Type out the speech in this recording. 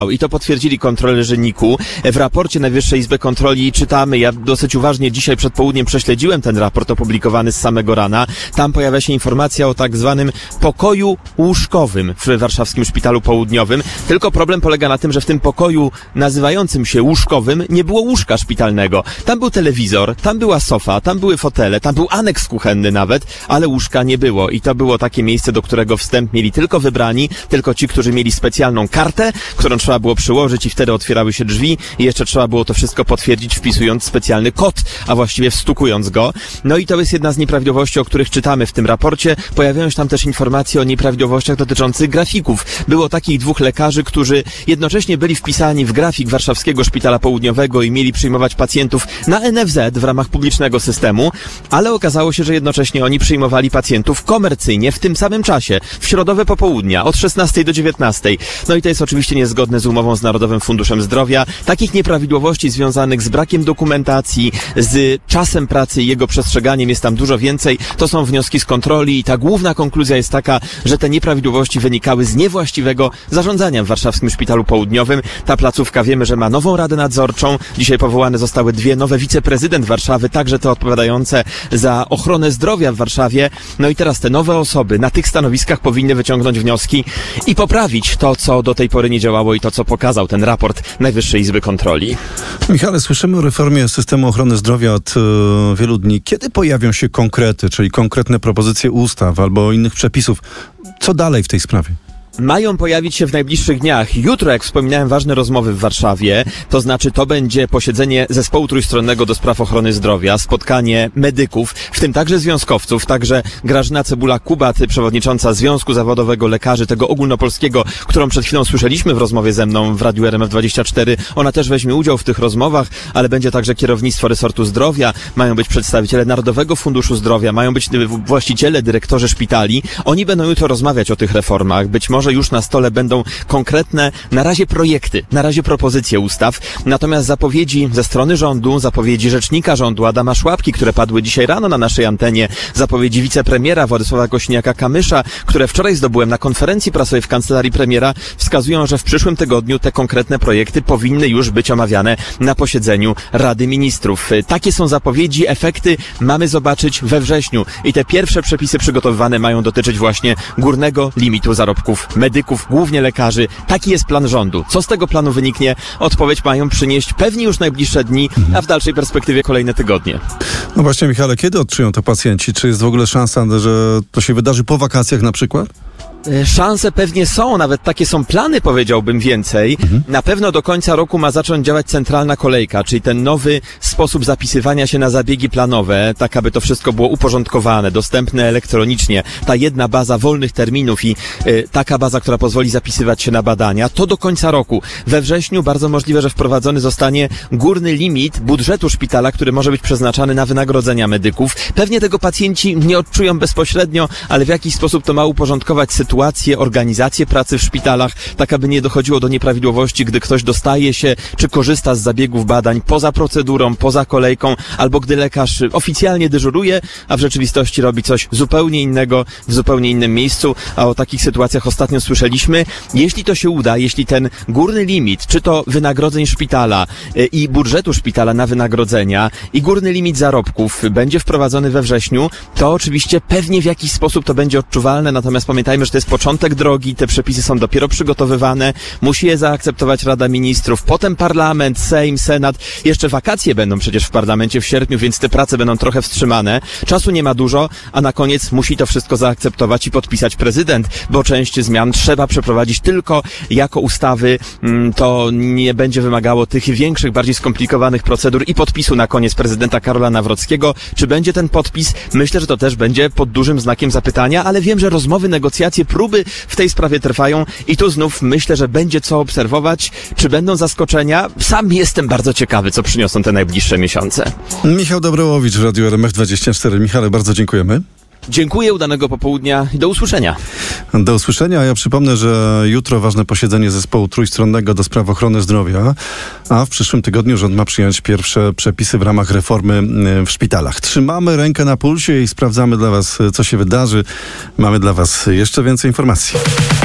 I to potwierdzili kontrolerzy NIK-u. W raporcie Najwyższej Izby Kontroli czytamy, ja dosyć uważnie dzisiaj przed południem prześledziłem ten raport opublikowany z samego rana. Tam pojawia się informacja o tak zwanym pokoju łóżkowym w warszawskim Szpitalu Południowym. Tylko problem polega na tym, że w tym pokoju nazywającym się łóżkowym nie było łóżka szpitalnego. Tam był telewizor, tam była sofa, tam były fotele, tam był aneks kuchenny nawet, ale łóżka nie było. I to było takie miejsce, do którego wstęp mieli tylko wybrani, tylko ci, którzy mieli specjalną kartę, którą trzeba było przyłożyć i wtedy otwierały się drzwi i jeszcze trzeba było to wszystko potwierdzić wpisując specjalny kod, a właściwie wstukując go. No i to jest jedna z nieprawidłowości, o których czytamy w tym raporcie. Pojawiają się tam też informacje o nieprawidłowościach dotyczących grafików. Było takich 2 lekarzy, którzy jednocześnie byli wpisani w grafik Warszawskiego Szpitala Południowego i mieli przyjmować pacjentów na NFZ w ramach publicznego systemu, ale okazało się, że jednocześnie oni przyjmowali pacjentów komercyjnie w tym samym czasie, w środowe popołudnia, od 16 do 19. No i to jest oczywiście niezgodne z umową z Narodowym Funduszem Zdrowia. Takich nieprawidłowości związanych z brakiem dokumentacji, z czasem pracy i jego przestrzeganiem jest tam dużo więcej. To są wnioski z kontroli i ta główna konkluzja jest taka, że te nieprawidłowości wynikały z niewłaściwego zarządzania w Warszawskim Szpitalu Południowym. Ta placówka wiemy, że ma nową radę nadzorczą. Dzisiaj powołane zostały 2 nowe wiceprezydent Warszawy, także te odpowiadające za ochronę zdrowia w Warszawie. No i teraz te nowe osoby na tych stanowiskach powinny wyciągnąć wnioski i poprawić to, co do tej pory nie działało i to, co pokazał ten raport Najwyższej Izby Kontroli. Michale, słyszymy o reformie systemu ochrony zdrowia od wielu dni. Kiedy pojawią się konkrety, czyli konkretne propozycje ustaw albo innych przepisów? Co dalej w tej sprawie? Mają pojawić się w najbliższych dniach. Jutro, jak wspominałem, ważne rozmowy w Warszawie. To znaczy, to będzie posiedzenie zespołu trójstronnego do spraw ochrony zdrowia, spotkanie medyków, w tym także związkowców, także Grażyna Cebula-Kubat, przewodnicząca Związku Zawodowego Lekarzy, tego ogólnopolskiego, którą przed chwilą słyszeliśmy w rozmowie ze mną w Radiu RMF24. Ona też weźmie udział w tych rozmowach, ale będzie także kierownictwo resortu zdrowia, mają być przedstawiciele Narodowego Funduszu Zdrowia, mają być właściciele, dyrektorzy szpitali. Oni będą jutro rozmawiać o tych reformach. Być może już na stole będą konkretne, na razie projekty, na razie propozycje ustaw. Natomiast zapowiedzi ze strony rządu, zapowiedzi rzecznika rządu Adama Szłapki, które padły dzisiaj rano na naszej antenie, zapowiedzi wicepremiera Władysława Kosiniaka-Kamysza, które wczoraj zdobyłem na konferencji prasowej w kancelarii premiera, wskazują, że w przyszłym tygodniu te konkretne projekty powinny już być omawiane na posiedzeniu Rady Ministrów. Takie są zapowiedzi, efekty mamy zobaczyć we wrześniu i te pierwsze przepisy przygotowywane mają dotyczyć właśnie górnego limitu zarobków medyków, głównie lekarzy. Taki jest plan rządu. Co z tego planu wyniknie? Odpowiedź mają przynieść pewnie już najbliższe dni, a w dalszej perspektywie kolejne tygodnie. No właśnie, Michale, kiedy odczują to pacjenci? Czy jest w ogóle szansa, że to się wydarzy po wakacjach na przykład? Szanse pewnie są, nawet takie są plany, powiedziałbym więcej. Na pewno do końca roku ma zacząć działać centralna kolejka, czyli ten nowy sposób zapisywania się na zabiegi planowe, tak aby to wszystko było uporządkowane, dostępne elektronicznie. Ta jedna baza wolnych terminów i taka baza, która pozwoli zapisywać się na badania, to do końca roku. We wrześniu bardzo możliwe, że wprowadzony zostanie górny limit budżetu szpitala, który może być przeznaczany na wynagrodzenia medyków. Pewnie tego pacjenci nie odczują bezpośrednio, ale w jakiś sposób to ma uporządkować sytuację, organizację pracy w szpitalach, tak aby nie dochodziło do nieprawidłowości, gdy ktoś dostaje się czy korzysta z zabiegów badań poza procedurą, poza kolejką, albo gdy lekarz oficjalnie dyżuruje, a w rzeczywistości robi coś zupełnie innego w zupełnie innym miejscu, a o takich sytuacjach ostatnio słyszeliśmy. Jeśli to się uda, jeśli ten górny limit, czy to wynagrodzeń szpitala i budżetu szpitala na wynagrodzenia i górny limit zarobków będzie wprowadzony we wrześniu, to oczywiście pewnie w jakiś sposób to będzie odczuwalne, natomiast pamiętajmy, że to jest początek drogi, te przepisy są dopiero przygotowywane, musi je zaakceptować Rada Ministrów, potem Parlament, Sejm, Senat, jeszcze wakacje będą przecież w Parlamencie w sierpniu, więc te prace będą trochę wstrzymane, czasu nie ma dużo, a na koniec musi to wszystko zaakceptować i podpisać prezydent, bo część zmian trzeba przeprowadzić tylko jako ustawy, to nie będzie wymagało tych większych, bardziej skomplikowanych procedur i podpisu na koniec prezydenta Karola Nawrockiego. Czy będzie ten podpis? Myślę, że to też będzie pod dużym znakiem zapytania, ale wiem, że rozmowy, negocjacje, próby w tej sprawie trwają i tu znów myślę, że będzie co obserwować. Czy będą zaskoczenia? Sam jestem bardzo ciekawy, co przyniosą te najbliższe miesiące. Michał Dobrołowicz w Radiu RMF24. Michale, bardzo dziękujemy. Dziękuję, udanego popołudnia i do usłyszenia. Do usłyszenia. Ja przypomnę, że jutro ważne posiedzenie zespołu trójstronnego do spraw ochrony zdrowia, a w przyszłym tygodniu rząd ma przyjąć pierwsze przepisy w ramach reformy w szpitalach. Trzymamy rękę na pulsie i sprawdzamy dla Was, co się wydarzy. Mamy dla Was jeszcze więcej informacji.